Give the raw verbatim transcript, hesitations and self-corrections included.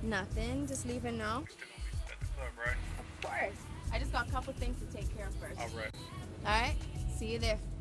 Nothing. Just leaving now. We still gonna meet at the club, right? Of course. I just got a couple things to take care of first. All right. All right. See you there.